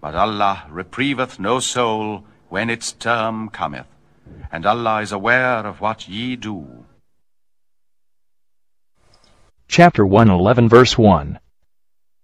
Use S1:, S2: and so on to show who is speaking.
S1: But Allah reprieveth no soul when its term cometh, and Allah is aware of what ye do.
S2: Chapter 111, verse 1.